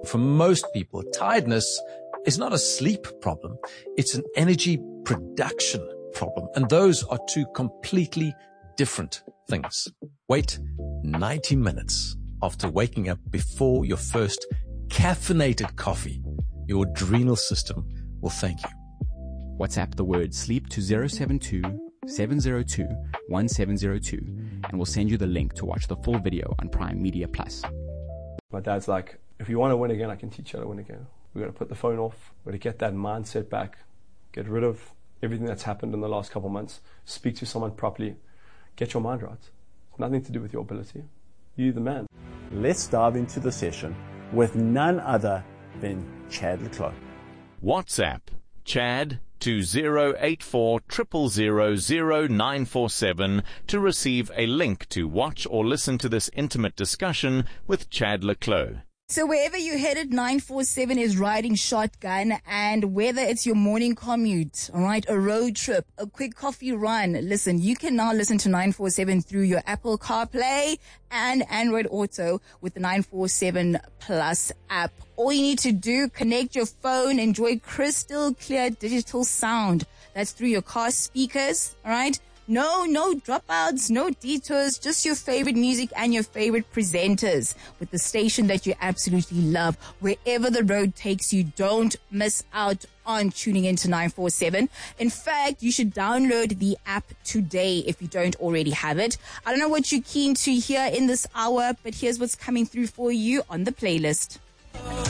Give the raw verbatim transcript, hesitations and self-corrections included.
For most people, tiredness is not a sleep problem. It's an energy production problem. And those are two completely different things. Wait ninety minutes after waking up before your first caffeinated coffee. Your adrenal system will thank you. WhatsApp the word sleep to zero seven two, seven zero two, one seven zero two and we'll send you the link to watch the full video on Prime Media Plus. My dad's like, if you want to win again, I can teach you how to win again. We've got to put the phone off. We've got to get that mindset back. Get rid of everything that's happened in the last couple of months. Speak to someone properly. Get your mind right. It's nothing to do with your ability. You're the man. Let's dive into the session with none other than Chad le Clos. WhatsApp Chad to zero eight four zero zero zero zero nine four seven to receive a link to watch or listen to this intimate discussion with Chad le Clos. So wherever you're headed, nine four seven is riding shotgun, and whether it's your morning commute, all right, a road trip, a quick coffee run, listen, you can now listen to nine four seven through your Apple CarPlay and Android Auto with the nine four seven Plus app. All you need to do, connect your phone, enjoy crystal clear digital sound. That's through your car speakers, all right? No, no dropouts, no detours, just your favorite music and your favorite presenters with the station that you absolutely love. Wherever the road takes you, don't miss out on tuning into nine four seven. In fact, you should download the app today if you don't already have it. I don't know what you're keen to hear in this hour, but here's what's coming through for you on the playlist.